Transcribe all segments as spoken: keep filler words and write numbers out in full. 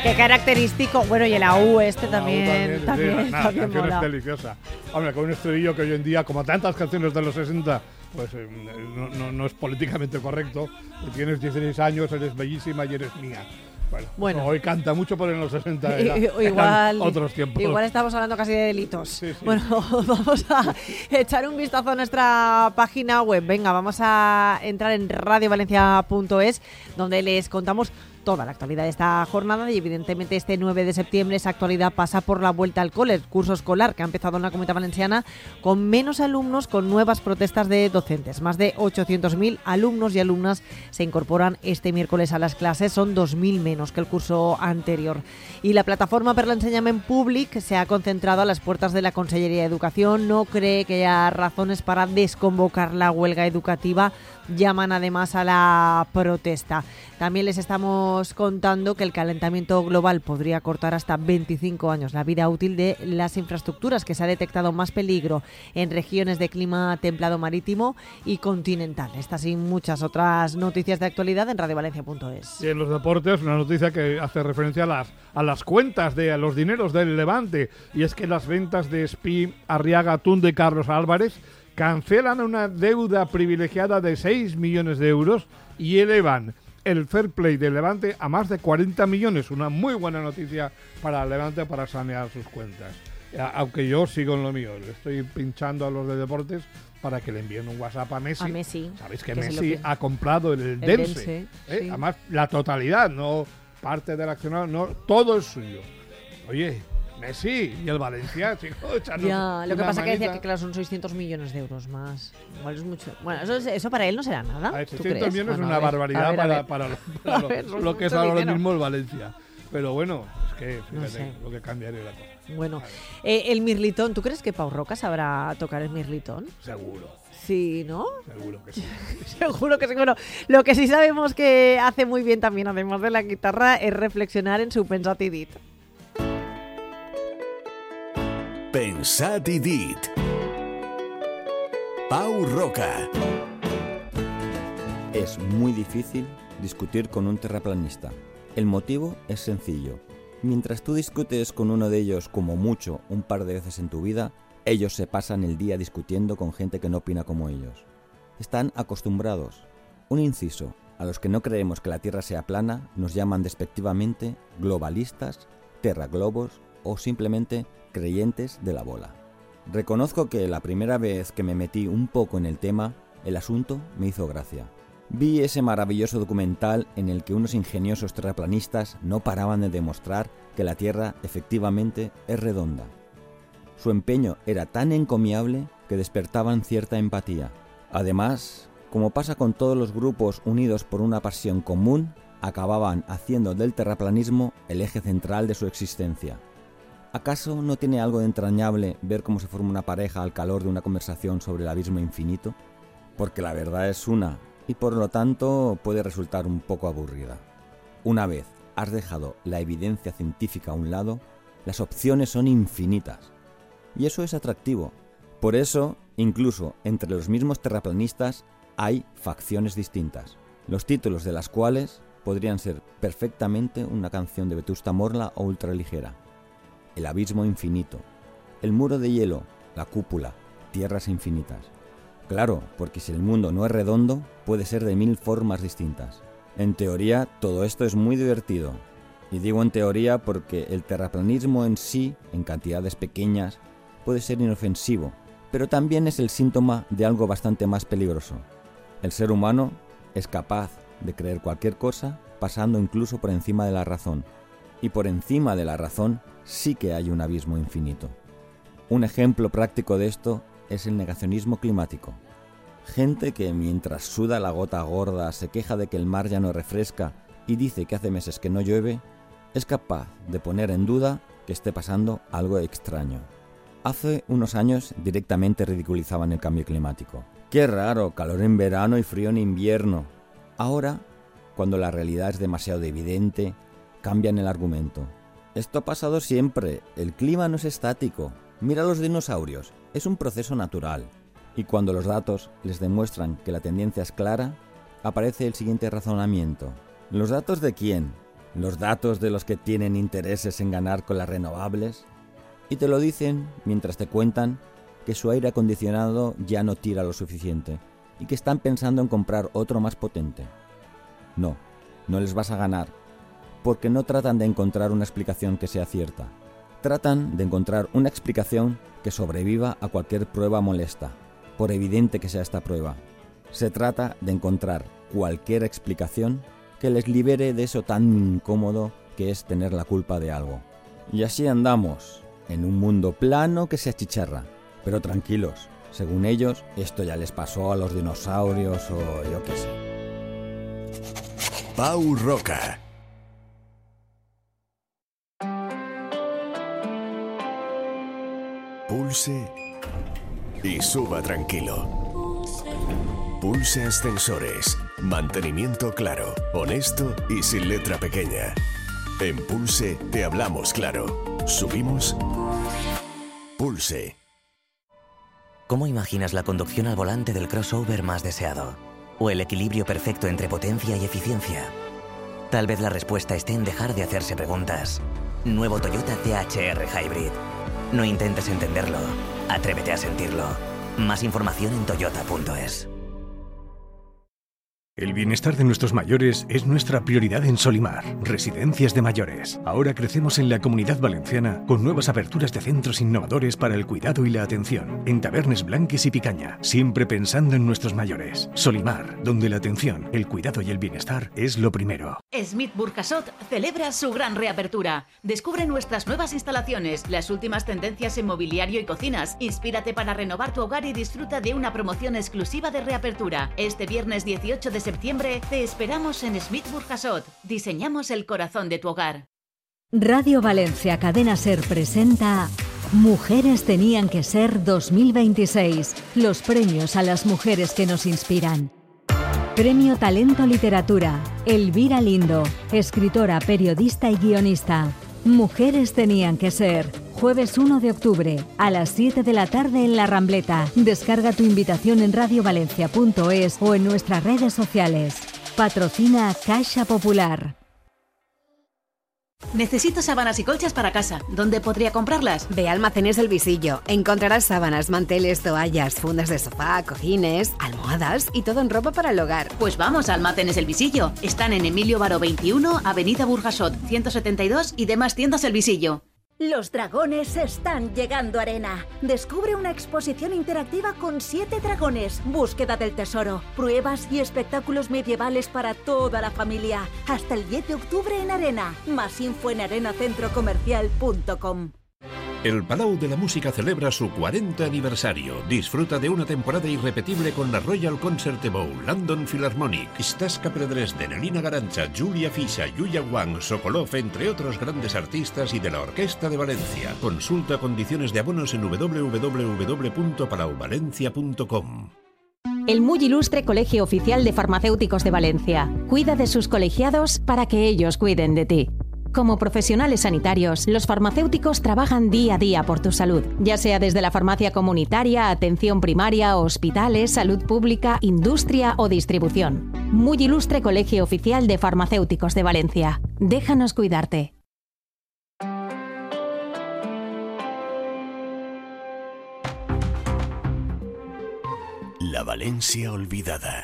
Qué característico. Bueno, y el A U este también. también, también, sí, nada, también canción mola. es deliciosa. Hombre, con un estribillo que hoy en día, como tantas canciones de los sesenta, pues eh, no, no, no es políticamente correcto. Tienes dieciséis años, eres bellísima y eres mía. Bueno, Bueno. hoy canta mucho, pero en los sesenta era, igual, eran otros tiempos. Igual estamos hablando casi de delitos. Sí, sí. Bueno, vamos a echar un vistazo a nuestra página web. Venga, vamos a entrar en radio valencia punto es, donde les contamos toda la actualidad de esta jornada y evidentemente este nueve de septiembre esa actualidad pasa por la vuelta al cole, el curso escolar que ha empezado en la Comunidad Valenciana con menos alumnos, con nuevas protestas de docentes. Más de ochocientos mil alumnos y alumnas se incorporan este miércoles a las clases, son dos mil menos que el curso anterior. Y la plataforma per l'ensenyament públic se ha concentrado a las puertas de la Consellería de Educación, no cree que haya razones para desconvocar la huelga educativa, llaman además a la protesta. También les estamos contando que el calentamiento global podría cortar hasta veinticinco años la vida útil de las infraestructuras, que se ha detectado más peligro en regiones de clima templado marítimo y continental. Estas y muchas otras noticias de actualidad en radio valencia punto es. Y en los deportes, una noticia que hace referencia a las, a las cuentas, de a los dineros del Levante, y es que las ventas de Espí, Arriaga, Tunde y Carlos Álvarez cancelan una deuda privilegiada de seis millones de euros y elevan el fair play del Levante a más de cuarenta millones. Una muy buena noticia para el Levante para sanear sus cuentas. Aunque yo sigo en lo mío, le estoy pinchando a los de deportes para que le envíen un WhatsApp a Messi. A Messi. Sabéis que, que Messi ha comprado el, el Dense. Dense, ¿eh? sí. Además, la totalidad, no parte del accionado, no, todo es suyo. Oye, Messi y el Valencia, chicos, echarnos Ya, lo que una pasa que decía manita. que claro, son seiscientos millones de euros más. Igual es mucho. Bueno, eso, es- eso para él no será nada. A ver, ¿Tú seiscientos crees? millones es Bueno, una a ver, barbaridad a ver, a para, ver. para lo, para lo- A ver, son lo que es mucho ahora dinero. mismo el Valencia. Pero bueno, es que fíjate No sé. lo que cambiaría la cosa. Bueno, eh, el Mirlitón, ¿tú crees que Pau Roca sabrá tocar el Mirlitón? Seguro, Sí, ¿no? seguro que sí. Seguro que seguro. Lo que sí sabemos que hace muy bien también, además de la guitarra, es reflexionar en su pensat i dit. Pensat i dit. Pau Roca. Es muy difícil discutir con un terraplanista. El motivo es sencillo. Mientras tú discutes con uno de ellos como mucho un par de veces en tu vida, ellos se pasan el día discutiendo con gente que no opina como ellos. Están acostumbrados. Un inciso. A los que no creemos que la Tierra sea plana nos llaman despectivamente globalistas, terraglobos o simplemente creyentes de la bola. Reconozco que la primera vez que me metí un poco en el tema, el asunto me hizo gracia. Vi ese maravilloso documental en el que unos ingeniosos terraplanistas no paraban de demostrar que la Tierra efectivamente es redonda. Su empeño era tan encomiable que despertaban cierta empatía. Además, como pasa con todos los grupos unidos por una pasión común, acababan haciendo del terraplanismo el eje central de su existencia. ¿Acaso no tiene algo de entrañable ver cómo se forma una pareja al calor de una conversación sobre el abismo infinito? Porque la verdad es una, y por lo tanto puede resultar un poco aburrida. Una vez has dejado la evidencia científica a un lado, las opciones son infinitas. Y eso es atractivo. Por eso, incluso entre los mismos terraplanistas, hay facciones distintas, los títulos de las cuales podrían ser perfectamente una canción de Vetusta Morla o ultraligera. El abismo infinito, el muro de hielo, la cúpula, tierras infinitas. Claro, porque si el mundo no es redondo, puede ser de mil formas distintas. En teoría, todo esto es muy divertido. Y digo en teoría porque el terraplanismo en sí, en cantidades pequeñas, puede ser inofensivo, pero también es el síntoma de algo bastante más peligroso. El ser humano es capaz de creer cualquier cosa pasando incluso por encima de la razón. Y por encima de la razón sí que hay un abismo infinito. Un ejemplo práctico de esto es el negacionismo climático. Gente que mientras suda la gota gorda, se queja de que el mar ya no refresca y dice que hace meses que no llueve, es capaz de poner en duda que esté pasando algo extraño. Hace unos años directamente ridiculizaban el cambio climático. ¡Qué raro! Calor en verano y frío en invierno. Ahora, cuando la realidad es demasiado evidente, cambian el argumento. Esto ha pasado siempre. El clima no es estático. Mira los dinosaurios. Es un proceso natural. Y cuando los datos les demuestran que la tendencia es clara, aparece el siguiente razonamiento. ¿Los datos de quién? los datos de los que tienen intereses en ganar con las renovables, y te lo dicen mientras te cuentan que su aire acondicionado ya no tira lo suficiente y que están pensando en comprar otro más potente. No, no les vas a ganar, porque no tratan de encontrar una explicación que sea cierta. Tratan de encontrar una explicación que sobreviva a cualquier prueba molesta, por evidente que sea esta prueba. Se trata de encontrar cualquier explicación que les libere de eso tan incómodo que es tener la culpa de algo. Y así andamos, en un mundo plano que se achicharra. Pero tranquilos, según ellos, esto ya les pasó a los dinosaurios o yo qué sé. Pau Roca. Pulse y suba tranquilo. Pulse Ascensores. Mantenimiento claro, honesto y sin letra pequeña. En Pulse te hablamos claro. Subimos. Pulse. ¿Cómo imaginas la conducción al volante del crossover más deseado? ¿O el equilibrio perfecto entre potencia y eficiencia? Tal vez la respuesta esté en dejar de hacerse preguntas. Nuevo Toyota T H R Hybrid. No intentes entenderlo, atrévete a sentirlo. Más información en toyota punto es. El bienestar de nuestros mayores es nuestra prioridad en Solimar, Residencias de Mayores. Ahora crecemos en la Comunidad Valenciana con nuevas aperturas de centros innovadores para el cuidado y la atención, en Tabernes Blanques y Picaña, siempre pensando en nuestros mayores. Solimar, donde la atención, el cuidado y el bienestar es lo primero. Smith Burjasot celebra su gran reapertura. Descubre nuestras nuevas instalaciones, las últimas tendencias en mobiliario y cocinas. Inspírate para renovar tu hogar y disfruta de una promoción exclusiva de reapertura. Este viernes dieciocho de septiembre te esperamos en Smith Burjasot. Diseñamos el corazón de tu hogar. Radio Valencia Cadena Ser presenta Mujeres tenían que ser dos mil veintiséis. Los premios a las mujeres que nos inspiran. Premio Talento Literatura. Elvira Lindo, escritora, periodista y guionista. Mujeres tenían que ser. Jueves uno de octubre, a las siete de la tarde en La Rambleta. Descarga tu invitación en radio valencia punto es o en nuestras redes sociales. Patrocina Caixa Popular. Necesito sábanas y colchas para casa. ¿Dónde podría comprarlas? Ve a Almacenes del Visillo. Encontrarás sábanas, manteles, toallas, fundas de sofá, cojines, almohadas y todo en ropa para el hogar. Pues vamos a Almacenes del Visillo. Están en Emilio Baró veintiuno, Avenida Burjasot ciento setenta y dos y demás tiendas El Visillo. Los dragones están llegando a Arena. Descubre una exposición interactiva con siete dragones, búsqueda del tesoro, pruebas y espectáculos medievales para toda la familia. Hasta el diez de octubre en Arena. Más info en arena centro comercial punto com. El Palau de la Música celebra su cuarenta aniversario. Disfruta de una temporada irrepetible con la Royal Concert Bowl, London Philharmonic, Staska Predresden, Elina Garancha, Julia Fischer, Yuya Wang, Sokolov, entre otros grandes artistas y de la Orquesta de Valencia. Consulta condiciones de abonos en doble u doble u doble u punto palau valencia punto com. El muy ilustre Colegio Oficial de Farmacéuticos de Valencia. Cuida de sus colegiados para que ellos cuiden de ti. Como profesionales sanitarios, los farmacéuticos trabajan día a día por tu salud, ya sea desde la farmacia comunitaria, atención primaria, hospitales, salud pública, industria o distribución. Muy ilustre Colegio Oficial de Farmacéuticos de Valencia. Déjanos cuidarte. La Valencia olvidada.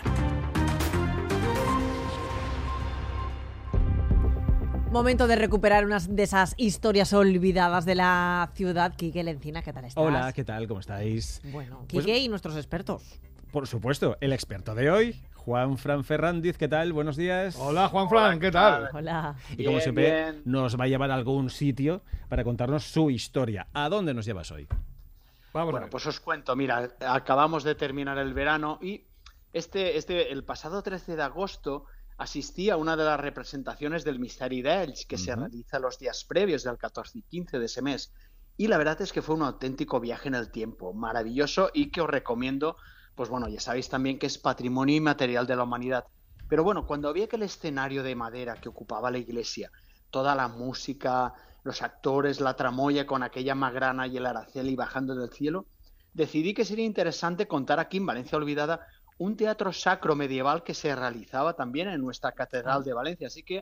Momento de recuperar unas de esas historias olvidadas de la ciudad. Quique Lencina, ¿qué tal estás? Hola, ¿qué tal? ¿Cómo estáis? Bueno, Pues- Quique y nuestros expertos. Por supuesto, el experto de hoy, Juan Fran Ferrandiz, ¿qué tal? Buenos días. Hola, Juan Fran, ¿qué tal? Hola. Y como Bien, siempre, bien. nos va a llevar a algún sitio para contarnos su historia. ¿A dónde nos llevas hoy? Vamos a Bueno, ver. pues os cuento, mira, acabamos de terminar el verano y este, este, el pasado trece de agosto asistí a una de las representaciones del Misteri d'Ells que se Ujú. realiza los días previos del catorce y quince de ese mes. Y la verdad es que fue un auténtico viaje en el tiempo, maravilloso y que os recomiendo, pues bueno, ya sabéis también que es patrimonio inmaterial de la humanidad. Pero bueno, cuando vi aquel escenario de madera que ocupaba la iglesia, toda la música, los actores, la tramoya con aquella magrana y el araceli bajando del cielo, decidí que sería interesante contar aquí en Valencia Olvidada un teatro sacro medieval que se realizaba también en nuestra Catedral de Valencia. Así que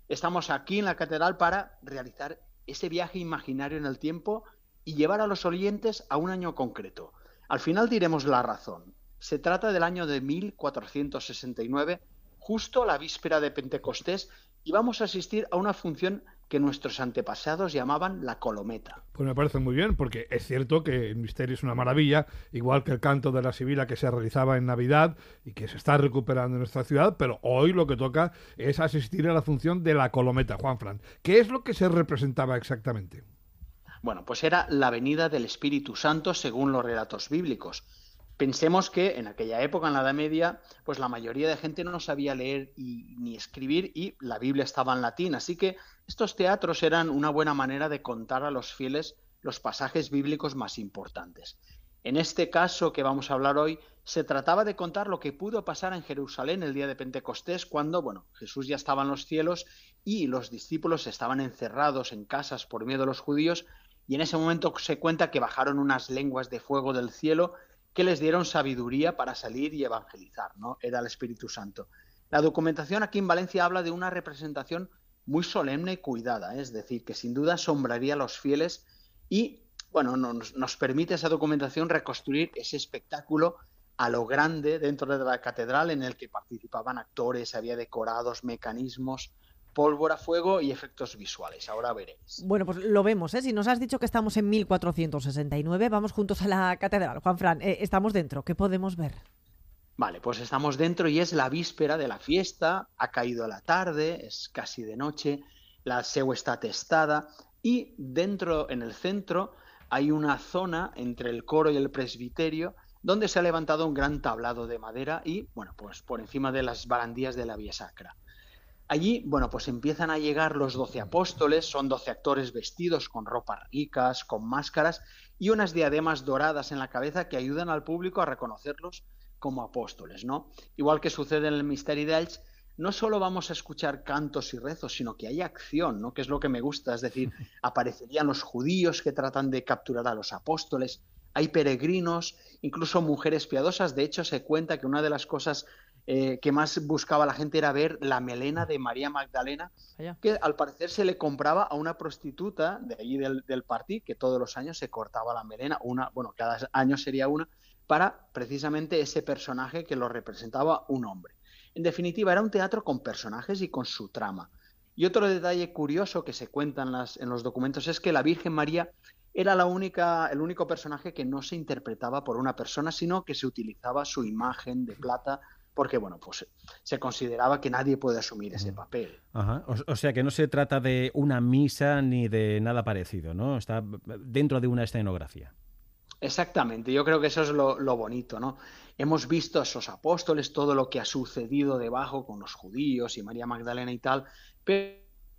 estamos aquí en la catedral para realizar ese viaje imaginario en el tiempo y llevar a los oyentes a un año concreto. Al final diremos la razón. Se trata del año de mil cuatrocientos sesenta y nueve, justo a la víspera de Pentecostés, y vamos a asistir a una función que nuestros antepasados llamaban la colometa. Pues me parece muy bien, porque es cierto que el misterio es una maravilla, igual que el canto de la sibila que se realizaba en Navidad y que se está recuperando en nuestra ciudad, pero hoy lo que toca es asistir a la función de la colometa. Juanfran, ¿qué es lo que se representaba exactamente? Bueno, pues era la venida del Espíritu Santo según los relatos bíblicos. Pensemos que en aquella época, en la Edad Media, pues la mayoría de gente no sabía leer y, ni escribir, y la Biblia estaba en latín, así que estos teatros eran una buena manera de contar a los fieles los pasajes bíblicos más importantes. En este caso que vamos a hablar hoy, se trataba de contar lo que pudo pasar en Jerusalén el día de Pentecostés, cuando, bueno, Jesús ya estaba en los cielos y los discípulos estaban encerrados en casas por miedo a los judíos, y en ese momento se cuenta que bajaron unas lenguas de fuego del cielo que les dieron sabiduría para salir y evangelizar, ¿no? Era el Espíritu Santo. La documentación aquí en Valencia habla de una representación muy solemne y cuidada, ¿eh? Es decir, que sin duda asombraría a los fieles y, bueno, nos, nos permite esa documentación reconstruir ese espectáculo a lo grande dentro de la catedral, en el que participaban actores, había decorados, mecanismos, pólvora, fuego y efectos visuales. Ahora veréis. Bueno, pues lo vemos, ¿eh? Si nos has dicho que estamos en mil cuatrocientos sesenta y nueve, vamos juntos a la catedral. Juanfran, eh, estamos dentro. ¿Qué podemos ver? Vale, pues estamos dentro y es la víspera de la fiesta, ha caído la tarde, es casi de noche, la seu está atestada y dentro, en el centro, hay una zona entre el coro y el presbiterio donde se ha levantado un gran tablado de madera y, bueno, pues por encima de las barandillas de la vía sacra. Allí, bueno, pues empiezan a llegar los doce apóstoles, son doce actores vestidos con ropas ricas, con máscaras y unas diademas doradas en la cabeza que ayudan al público a reconocerlos como apóstoles, ¿no? Igual que sucede en el Misteri d'Elx, no solo vamos a escuchar cantos y rezos, sino que hay acción, ¿no? Que es lo que me gusta, es decir, aparecerían los judíos que tratan de capturar a los apóstoles, hay peregrinos, incluso mujeres piadosas. De hecho, se cuenta que una de las cosas Eh, que más buscaba la gente era ver la melena de María Magdalena, que al parecer se le compraba a una prostituta de allí del, del Partí, que todos los años se cortaba la melena, una, bueno, cada año sería una, para precisamente ese personaje que lo representaba un hombre. En definitiva, era un teatro con personajes y con su trama. Y otro detalle curioso que se cuenta en, las, en los documentos es que la Virgen María era la única, el único personaje que no se interpretaba por una persona, sino que se utilizaba su imagen de plata, porque, bueno, pues se consideraba que nadie puede asumir ese papel. Ajá. O, o sea, que no se trata de una misa ni de nada parecido, ¿no? Está dentro de una escenografía. Exactamente, yo creo que eso es lo, lo bonito, ¿no? Hemos visto a esos apóstoles, todo lo que ha sucedido debajo con los judíos y María Magdalena y tal, pero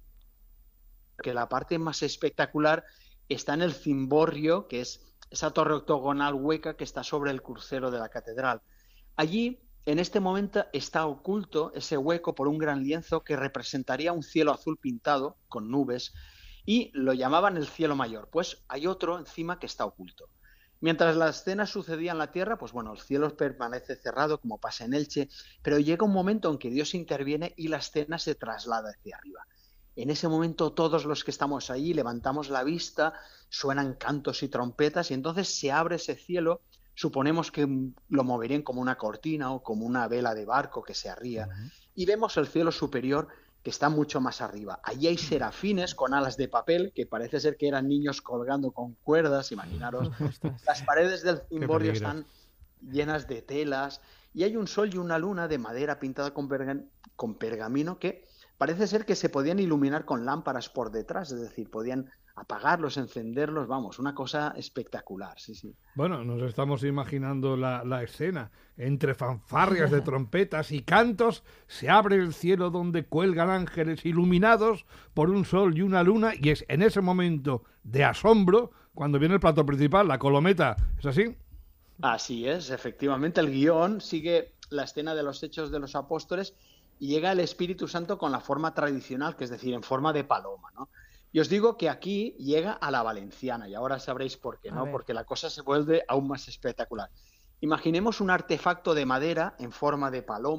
que la parte más espectacular está en el cimborrio, que es esa torre octogonal hueca que está sobre el crucero de la catedral. Allí, en este momento, está oculto ese hueco por un gran lienzo que representaría un cielo azul pintado con nubes y lo llamaban el cielo mayor. Pues hay otro encima que está oculto. Mientras la escena sucedía en la tierra, pues bueno, el cielo permanece cerrado como pasa en Elche, pero llega un momento en que Dios interviene y la escena se traslada hacia arriba. En ese momento todos los que estamos allí levantamos la vista, suenan cantos y trompetas y entonces se abre ese cielo. Suponemos que lo moverían como una cortina o como una vela de barco que se arría. Uh-huh. Y vemos el cielo superior que está mucho más arriba. Allí hay serafines con alas de papel, que parece ser que eran niños colgando con cuerdas, imaginaros. Las paredes del cimborrio están llenas de telas y hay un sol y una luna de madera pintada con, perga- con pergamino que parece ser que se podían iluminar con lámparas por detrás, es decir, podían apagarlos, encenderlos, vamos, una cosa espectacular, sí, sí. Bueno, nos estamos imaginando la, la escena. Entre fanfarrias de trompetas y cantos, se abre el cielo donde cuelgan ángeles iluminados por un sol y una luna, y es en ese momento de asombro cuando viene el plato principal, la colometa. ¿Es así? Así es, efectivamente, el guión sigue la escena de los Hechos de los Apóstoles y llega el Espíritu Santo con la forma tradicional, que es decir, en forma de paloma, ¿no? Y os digo que aquí llega a la valenciana, y ahora sabréis por qué, ¿no? Porque la cosa se vuelve aún más espectacular. Imaginemos un artefacto de madera en forma de paloma,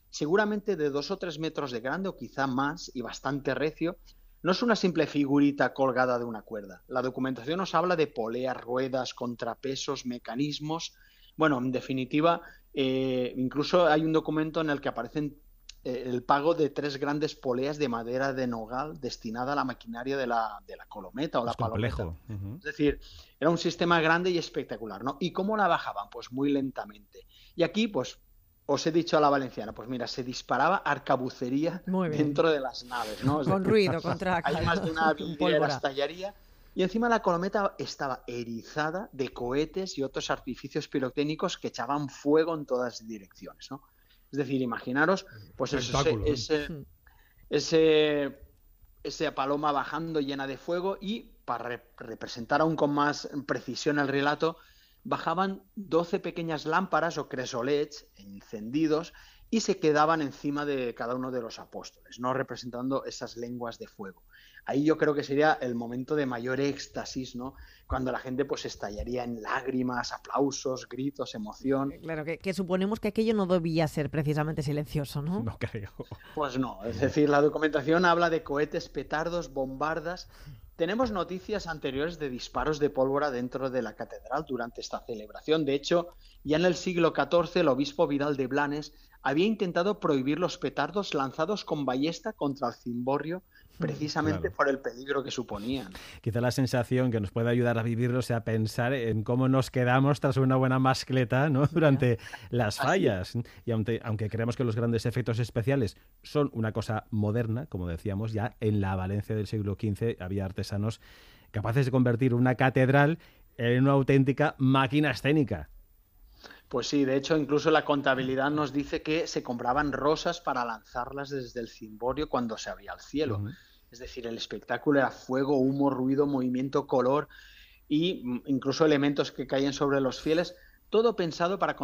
seguramente de dos o tres metros de grande o quizá más y bastante recio. No es una simple figurita colgada de una cuerda. La documentación nos habla de poleas, ruedas, contrapesos, mecanismos. Bueno, en definitiva, eh, incluso hay un documento en el que aparecen eh, el pago de tres grandes poleas de madera de nogal destinada a la maquinaria de la, de la colometa o la Es complejo. palometa. Ujú. Es decir, era un sistema grande y espectacular, ¿no? ¿Y cómo la bajaban? Pues muy lentamente. Y aquí, pues, os he dicho a la valenciana, pues mira, se disparaba arcabucería Muy bien. dentro de las naves, ¿no? Es Con decir, ruido, con traca. hay más de una con vidriera pólvora. estallaría. Y encima la colometa estaba erizada de cohetes y otros artificios pirotécnicos que echaban fuego en todas direcciones, ¿no? Es decir, imaginaros, pues eso, Espectáculo, ¿eh? ese, ese, ese, esa paloma bajando llena de fuego y para re- representar aún con más precisión el relato, bajaban doce pequeñas lámparas o cresolets encendidos y se quedaban encima de cada uno de los apóstoles, ¿no? Representando esas lenguas de fuego. Ahí yo creo que sería el momento de mayor éxtasis, ¿no? Cuando la gente pues estallaría en lágrimas, aplausos, gritos, emoción. Claro, que, que suponemos que aquello no debía ser precisamente silencioso, ¿no? No creo. Pues no, es decir, la documentación habla de cohetes, petardos, bombardas. Tenemos noticias anteriores de disparos de pólvora dentro de la catedral durante esta celebración. De hecho, ya en el siglo catorce, el obispo Vidal de Blanes había intentado prohibir los petardos lanzados con ballesta contra el cimborrio, precisamente Claro. por el peligro que suponían. Quizá la sensación que nos puede ayudar a vivirlo sea pensar en cómo nos quedamos tras una buena mascleta, ¿no? Durante las fallas. Y aunque, aunque creemos que los grandes efectos especiales son una cosa moderna, como decíamos, ya en la Valencia del siglo quince había artesanos capaces de convertir una catedral en una auténtica máquina escénica. Pues sí, de hecho, incluso la contabilidad nos dice que se compraban rosas para lanzarlas desde el cimborrio cuando se abría el cielo. Ujú. Es decir, el espectáculo era fuego, humo, ruido, movimiento, color y mm, incluso elementos que caían sobre los fieles, todo pensado para